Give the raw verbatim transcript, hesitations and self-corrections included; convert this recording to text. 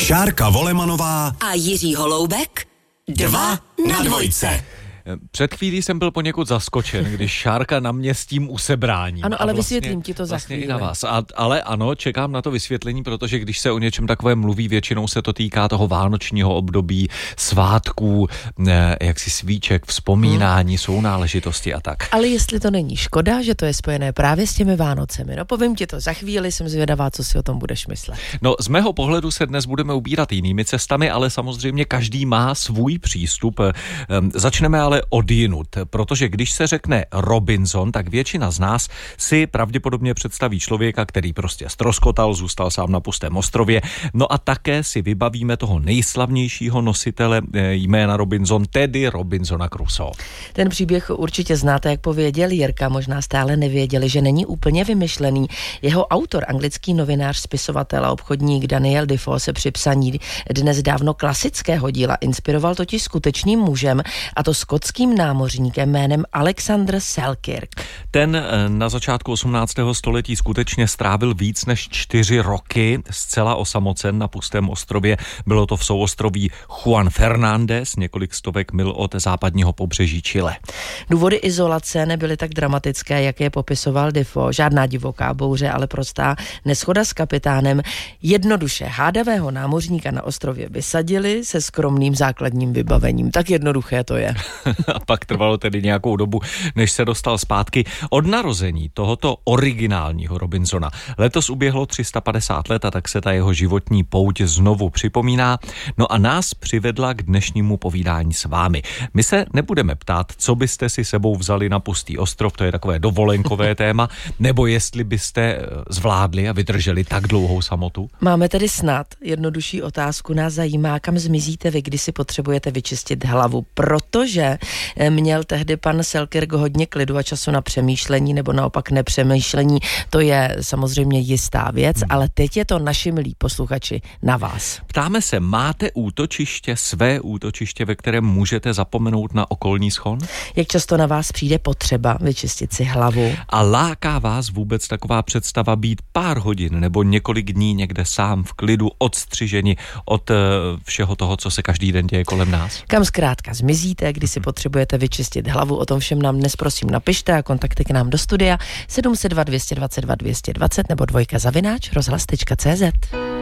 Šárka Volemanová a Jiří Holoubek. Dva na dvojce. Před chvílí jsem byl poněkud zaskočen, když Šárka na mě s tím usebráním. Ano, ale vlastně, vysvětlím ti to za vlastně chvíli. I na vás. A, ale ano, čekám na to vysvětlení, protože když se o něčem takovém mluví, většinou se to týká toho vánočního období, svátků, jaksi svíček, vzpomínání, hmm. sounáležitosti a tak. Ale jestli to není škoda, že to je spojené právě s těmi Vánocemi. No povím ti to za chvíli, jsem zvědavá, co si o tom budeš myslet. No z mého pohledu se dnes budeme ubírat jinými cestami, ale samozřejmě každý má svůj přístup. Začneme ale odjinut, protože když se řekne Robinson, tak většina z nás si pravděpodobně představí člověka, který prostě ztroskotal, zůstal sám na pustém ostrově. No a také si vybavíme toho nejslavnějšího nositele jména Robinson, tedy Robinsona Crusoe. Ten příběh určitě znáte, jak pověděl Jirka, možná stále nevěděli, že není úplně vymyšlený. Jeho autor, anglický novinář, spisovatel a obchodník Daniel Defoe se při psaní dnes dávno klasického díla inspiroval totiž skutečným mužem, a to skotským námořníkem jménem Alexander Selkirk. Ten na začátku osmnáctého století skutečně strávil víc než čtyři roky zcela osamocen na pustém ostrově. Bylo to v souostroví Juan Fernández, několik stovek mil od západního pobřeží Chile. Důvody izolace nebyly tak dramatické, jak je popisoval Defoe. Žádná divoká bouře, ale prostá neshoda s kapitánem. Jednoduše hádavého námořníka na ostrově vysadili se skromným základním vybavením. Tak jednoduché to je. A pak trvalo tedy nějakou dobu, než se dostal zpátky. Od narození tohoto originálního Robinsona letos uběhlo tři sta padesát let a tak se ta jeho životní pouť znovu připomíná. No a nás přivedla k dnešnímu povídání s vámi. My se nebudeme ptát, co byste si sebou vzali na pustý ostrov, to je takové dovolenkové téma, nebo jestli byste zvládli a vydrželi tak dlouhou samotu. Máme tedy snad jednodušší otázku. Nás zajímá, kam zmizíte vy, když si potřebujete vyčistit hlavu, protože měl tehdy pan Selkirk hodně klidu a času na přemýšlení nebo naopak nepřemýšlení. To je samozřejmě jistá věc, hmm. ale teď je to, naši milí posluchači, na vás. Ptáme se, máte útočiště, své útočiště, ve kterém můžete zapomenout na okolní schon? Jak často na vás přijde potřeba vyčistit si hlavu? A láká vás vůbec taková představa být pár hodin nebo několik dní někde sám v klidu, odstřiženi od uh, všeho toho, co se každý den děje kolem nás? Kam zkrátka zmizíte, když si potřebujete vyčistit hlavu? O tom všem nám dnes prosím napište a kontakty k nám do studia sedm set dva, dvě stě dvacet dva, dvě stě dvacet nebo dvojka zavináč rozhlas tečka cé zet.